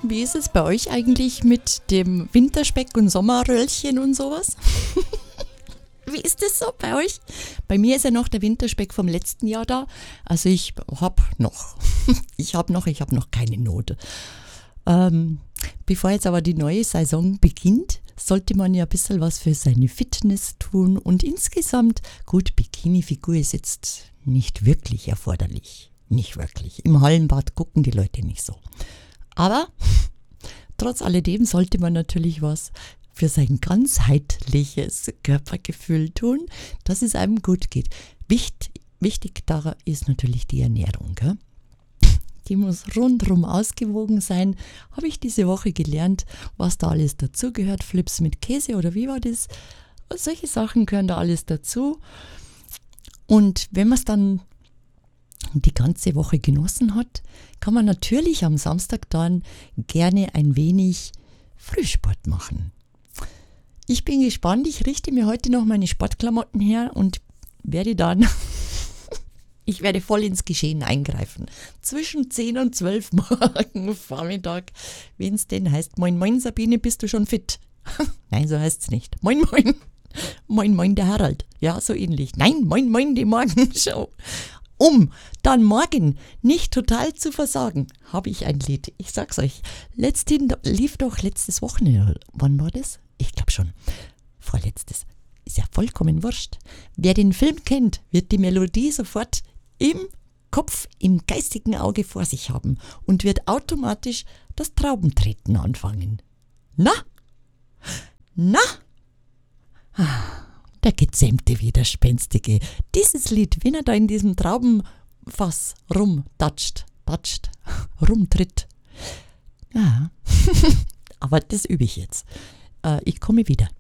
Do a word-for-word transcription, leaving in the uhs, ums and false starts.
Wie ist es bei euch eigentlich mit dem Winterspeck und Sommerröllchen und sowas? Wie ist das so bei euch? Bei mir ist ja noch der Winterspeck vom letzten Jahr da. Also ich hab noch. Ich hab noch, ich hab noch keine Not. Ähm, bevor jetzt aber die neue Saison beginnt, sollte man ja ein bisschen was für seine Fitness tun. Und insgesamt, gut, Bikini-Figur ist jetzt nicht wirklich erforderlich. Nicht wirklich. Im Hallenbad gucken die Leute nicht so. Aber trotz alledem sollte man natürlich was für sein ganzheitliches Körpergefühl tun, dass es einem gut geht. Wicht, wichtig daran ist natürlich die Ernährung. Gell? Die muss rundherum ausgewogen sein. Habe ich diese Woche gelernt, was da alles dazugehört. Flips mit Käse oder wie war das? Solche Sachen gehören da alles dazu. Und wenn man es dann die ganze Woche genossen hat, kann man natürlich am Samstag dann gerne ein wenig Frühsport machen. Ich bin gespannt, ich richte mir heute noch meine Sportklamotten her und werde dann, ich werde voll ins Geschehen eingreifen. Zwischen zehn und zwölf morgen Vormittag, wenn es denn heißt, moin moin Sabine, bist du schon fit? Nein, so heißt es nicht. Moin moin, moin moin der Harald. Ja, so ähnlich. Nein, moin moin die Morgenshow. Um dann morgen nicht total zu versagen, habe ich ein Lied. Ich sag's euch, letzthin lief doch letztes Wochenende. Wann war das? Ich glaube schon. Vorletztes. Ist ja vollkommen wurscht. Wer den Film kennt, wird die Melodie sofort im Kopf, im geistigen Auge vor sich haben und wird automatisch das Traubentreten anfangen. Na? Na? Der gezähmte Widerspenstige. Dieses Lied, wenn er da in diesem Traubenfass rumtatscht, tatscht, rumtritt. Ja, aber das übe ich jetzt. Äh, ich komme wieder.